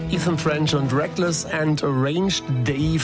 Ethan French und Reckless and Arranged Day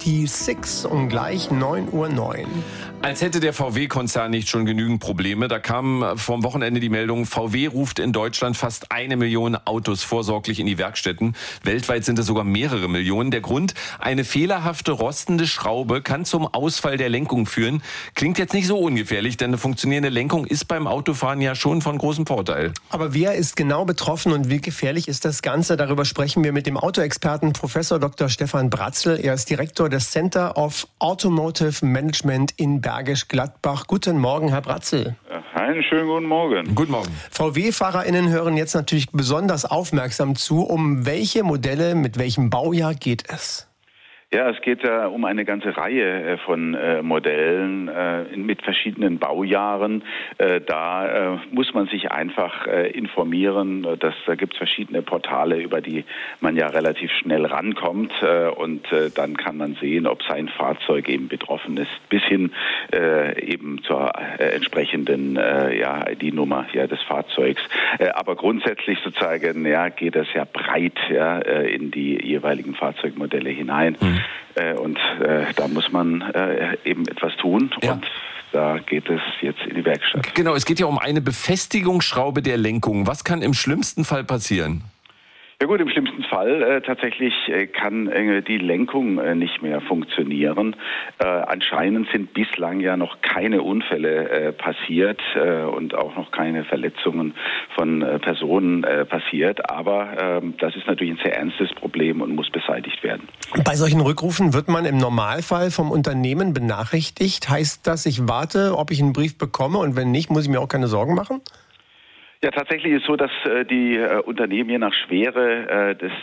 56 um gleich 9:09 Uhr. Als hätte der VW-Konzern nicht schon genügend Probleme. Da kam vom Wochenende die Meldung, VW ruft in Deutschland fast 1 Million Autos vorsorglich in die Werkstätten. Weltweit sind es sogar mehrere Millionen. Der Grund, eine fehlerhafte rostende Schraube kann zum Ausfall der Lenkung führen. Klingt jetzt nicht so ungefährlich, denn eine funktionierende Lenkung ist beim Autofahren ja schon von großem Vorteil. Aber wer ist genau betroffen und wie gefährlich ist das Ganze? Darüber sprechen wir mit dem Autoexperten Professor Dr. Stefan Bratzel. Er ist Direktor des Center of Automotive Management in Bergisch Gladbach. Guten Morgen, Herr Bratzel. Einen schönen guten Morgen. Guten Morgen. VW-FahrerInnen hören jetzt natürlich besonders aufmerksam zu. Um welche Modelle, mit welchem Baujahr geht es? Ja, es geht um eine ganze Reihe von Modellen mit verschiedenen Baujahren. Da muss man sich einfach informieren. Da gibt es verschiedene Portale, über die man ja relativ schnell rankommt. Und dann kann man sehen, ob sein Fahrzeug eben betroffen ist, bis hin eben zur entsprechenden ID-Nummer des Fahrzeugs. Aber grundsätzlich sozusagen geht es ja breit in die jeweiligen Fahrzeugmodelle hinein. Und da muss man eben etwas tun. Ja. Und da geht es jetzt in die Werkstatt. Genau, es geht ja um eine Befestigungsschraube der Lenkung. Was kann im schlimmsten Fall passieren? Ja gut, im schlimmsten Fall tatsächlich kann die Lenkung nicht mehr funktionieren. Anscheinend sind bislang ja noch keine Unfälle passiert und auch noch keine Verletzungen von Personen passiert. Aber das ist natürlich ein sehr ernstes Problem und muss beseitigt werden. Bei solchen Rückrufen wird man im Normalfall vom Unternehmen benachrichtigt. Heißt das, ich warte, ob ich einen Brief bekomme und wenn nicht, muss ich mir auch keine Sorgen machen? Ja, tatsächlich ist so, dass die Unternehmen je nach Schwere des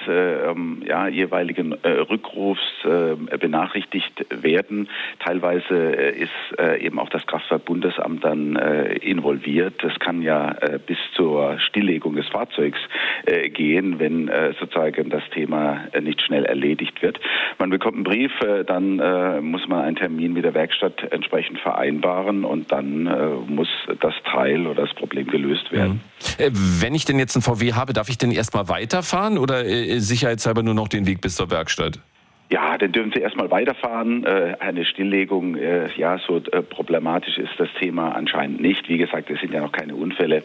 jeweiligen Rückrufs benachrichtigt werden. Teilweise ist eben auch das Kraftfahrtbundesamt dann involviert. Das kann ja bis zur Stilllegung des Fahrzeugs gehen, wenn sozusagen das Thema nicht schnell erledigt wird. Man bekommt einen Brief, dann muss man einen Termin mit der Werkstatt entsprechend vereinbaren und dann muss das Teil oder das Problem gelöst werden. Wenn ich denn jetzt einen VW habe, darf ich denn erstmal weiterfahren oder sicherheitshalber nur noch den Weg bis zur Werkstatt? Ja, dann dürfen Sie erstmal weiterfahren. Eine Stilllegung, so problematisch ist das Thema anscheinend nicht. Wie gesagt, es sind ja noch keine Unfälle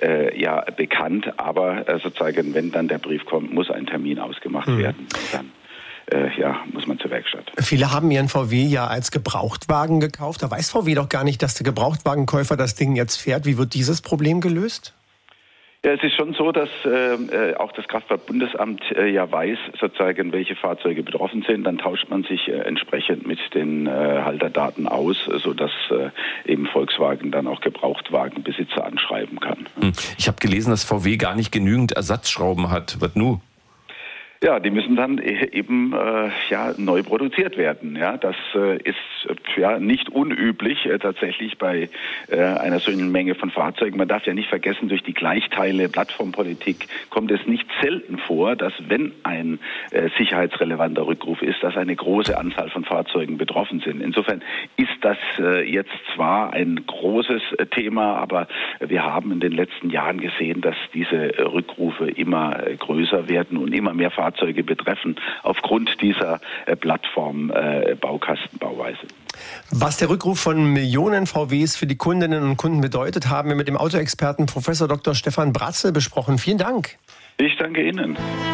bekannt, aber sozusagen, wenn dann der Brief kommt, muss ein Termin ausgemacht werden. Und dann muss man zur Werkstatt. Viele haben ihren VW ja als Gebrauchtwagen gekauft. Da weiß VW doch gar nicht, dass der Gebrauchtwagenkäufer das Ding jetzt fährt. Wie wird dieses Problem gelöst? Ja, es ist schon so, dass auch das Kraftfahrtbundesamt weiß, sozusagen, welche Fahrzeuge betroffen sind. Dann tauscht man sich entsprechend mit den Halterdaten aus, sodass eben Volkswagen dann auch Gebrauchtwagenbesitzer anschreiben kann. Ich habe gelesen, dass VW gar nicht genügend Ersatzschrauben hat. Was nun? Ja, die müssen dann eben neu produziert werden. Ja, das ist nicht unüblich tatsächlich bei einer solchen Menge von Fahrzeugen. Man darf ja nicht vergessen, durch die Gleichteile-Plattformpolitik kommt es nicht selten vor, dass wenn ein sicherheitsrelevanter Rückruf ist, dass eine große Anzahl von Fahrzeugen betroffen sind. Insofern ist das jetzt zwar ein großes Thema, aber wir haben in den letzten Jahren gesehen, dass diese Rückrufe immer größer werden und immer mehr Fahrzeuge betreffen, aufgrund dieser Plattform-Baukastenbauweise. Was der Rückruf von Millionen VWs für die Kundinnen und Kunden bedeutet, haben wir mit dem Autoexperten Professor Dr. Stefan Bratzel besprochen. Vielen Dank. Ich danke Ihnen.